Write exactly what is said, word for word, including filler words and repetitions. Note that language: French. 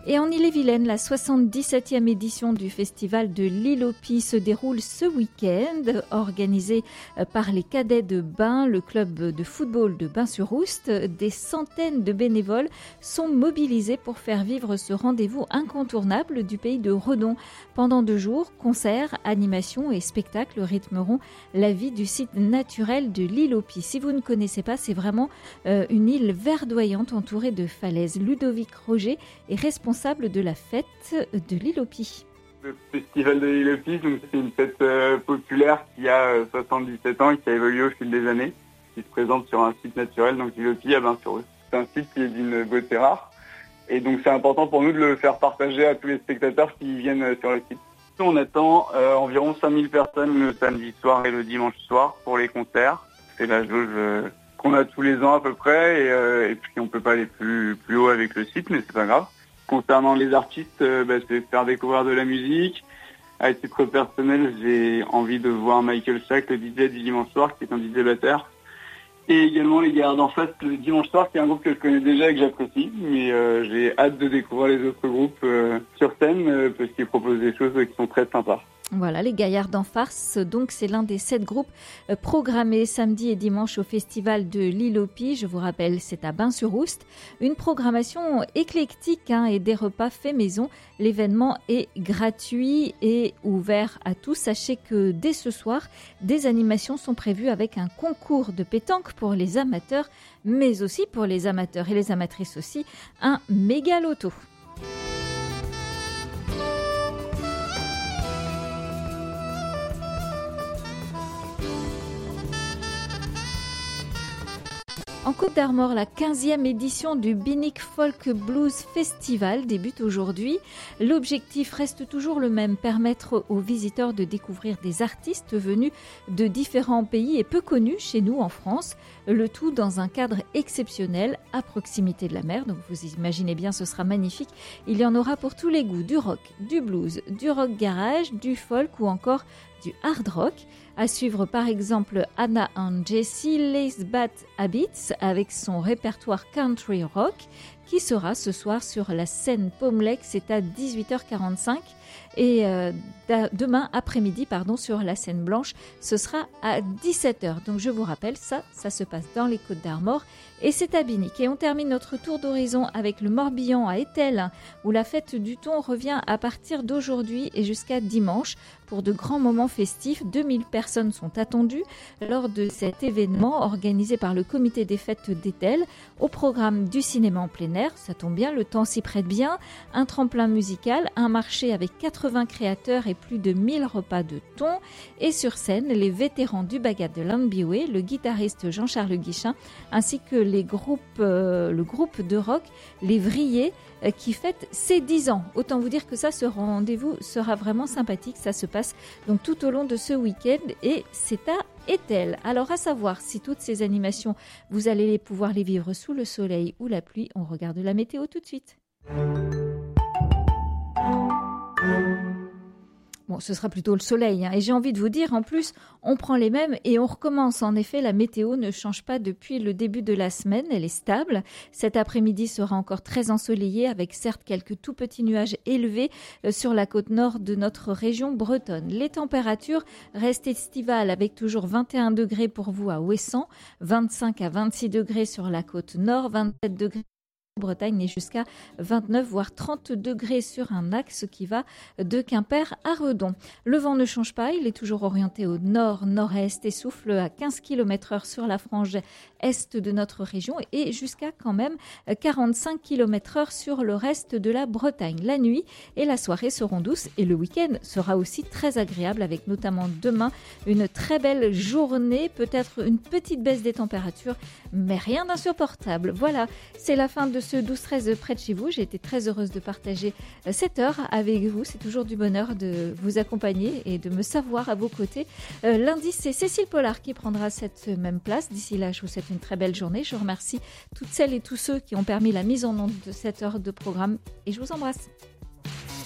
Et en Ille-et-Vilaine, la soixante-dix-septième édition du festival de l'Île aux Pies se déroule ce week-end, organisé par les cadets de Bains, le club de football de Bains-sur-Oust. Des centaines de bénévoles sont mobilisés pour faire vivre ce rendez-vous incontournable du pays de Redon. Pendant deux jours, concerts, animations et spectacles rythmeront la vie du site naturel de l'Île aux Pies. Si vous ne connaissez pas, c'est vraiment euh, une île verdoyante entourée de falaises. Ludovic Roger est responsable de la fête de l'Île aux Pies. Le festival de l'Île aux Pies, donc c'est une fête euh, populaire qui a euh, soixante-dix-sept ans et qui a évolué au fil des années, qui se présente sur un site naturel, donc l'Île aux Pies à Bains-sur-Oust. C'est un site qui est d'une beauté rare et donc c'est important pour nous de le faire partager à tous les spectateurs qui viennent euh, sur le site. On attend euh, environ cinq mille personnes le samedi soir et le dimanche soir pour les concerts. C'est la jauge euh, qu'on a tous les ans à peu près et, euh, et puis on peut pas aller plus, plus haut avec le site, mais c'est pas grave. Concernant les artistes, euh, bah, c'est faire découvrir de la musique. À titre personnel, j'ai envie de voir Michael Sack, le D J du dimanche soir, qui est un D J batteur. Et également les Gaillards d'en face, le dimanche soir, qui est un groupe que je connais déjà et que j'apprécie. Mais euh, j'ai hâte de découvrir les autres groupes euh, sur scène, euh, parce qu'ils proposent des choses qui sont très sympas. Voilà, les Gaillards d'en farce, donc c'est l'un des sept groupes programmés samedi et dimanche au festival de l'Île aux Pies. Je vous rappelle, c'est à Bains-sur-Oust. Une programmation éclectique hein, et des repas faits maison. L'événement est gratuit et ouvert à tous. Sachez que dès ce soir, des animations sont prévues avec un concours de pétanque pour les amateurs, mais aussi pour les amateurs et les amatrices aussi, un méga loto. En Côte d'Armor, la quinzième édition du Binic Folk Blues Festival débute aujourd'hui. L'objectif reste toujours le même, permettre aux visiteurs de découvrir des artistes venus de différents pays et peu connus chez nous en France. Le tout dans un cadre exceptionnel à proximité de la mer. Donc vous imaginez bien, ce sera magnifique. Il y en aura pour tous les goûts, du rock, du blues, du rock garage, du folk ou encore du hard rock. À suivre par exemple Anna and Jessie Lace Bat Habits avec son répertoire country rock qui sera ce soir sur la scène Pommelec, c'est à dix-huit heures quarante-cinq et euh, demain après-midi pardon sur la scène Blanche, ce sera à dix-sept heures. Donc je vous rappelle, ça, ça se passe dans les Côtes d'Armor et c'est à Binic. Et on termine notre tour d'horizon avec le Morbihan à Étel où la fête du thon revient à partir d'aujourd'hui et jusqu'à dimanche pour de grands moments festifs. deux mille personnes sont attendues lors de cet événement organisé par le comité des fêtes d'Étel. Au programme du cinéma en plein air, ça tombe bien, le temps s'y prête bien, un tremplin musical, un marché avec quatre-vingts créateurs et plus de mille repas de thon. Et sur scène, les vétérans du Bagat de Landbioué, le guitariste Jean-Charles Guichin, ainsi que les groupes, euh, le groupe de rock Les Vriers, euh, qui fête ses dix ans. Autant vous dire que ça, ce rendez-vous sera vraiment sympathique. Ça se passe donc tout au long de ce week-end et c'est à Étel. Alors à savoir si toutes ces animations, vous allez les pouvoir les vivre sous le soleil ou la pluie. On regarde la météo tout de suite. Bon, ce sera plutôt le soleil. Hein. Et j'ai envie de vous dire, en plus, on prend les mêmes et on recommence. En effet, la météo ne change pas depuis le début de la semaine. Elle est stable. Cet après-midi sera encore très ensoleillé avec certes quelques tout petits nuages élevés sur la côte nord de notre région bretonne. Les températures restent estivales avec toujours vingt et un degrés pour vous à Ouessant, vingt-cinq à vingt-six degrés sur la côte nord, vingt-sept degrés Bretagne et jusqu'à vingt-neuf voire trente degrés sur un axe qui va de Quimper à Redon. Le vent ne change pas, il est toujours orienté au nord-nord-est et souffle à quinze kilomètres heure sur la frange est de notre région et jusqu'à quand même quarante-cinq kilomètres heure sur le reste de la Bretagne. La nuit et la soirée seront douces et le week-end sera aussi très agréable avec notamment demain une très belle journée, peut-être une petite baisse des températures, mais rien d'insupportable. Voilà, c'est la fin de ce douze treize près de chez vous. J'ai été très heureuse de partager cette heure avec vous. C'est toujours du bonheur de vous accompagner et de me savoir à vos côtés. Euh, lundi, c'est Cécile Pollard qui prendra cette même place. D'ici là, je vous souhaite une très belle journée. Je remercie toutes celles et tous ceux qui ont permis la mise en onde de cette heure de programme et je vous embrasse.